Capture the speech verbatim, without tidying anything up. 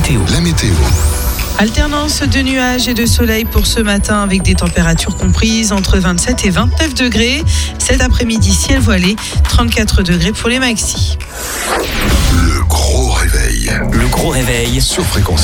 météo. La météo. Alternance de nuages et de soleil pour ce matin avec des températures comprises entre vingt-sept et vingt-neuf degrés. Cet après-midi, ciel voilé, trente-quatre degrés pour les maxis. Le gros réveil. Le gros réveil Sur Fréquence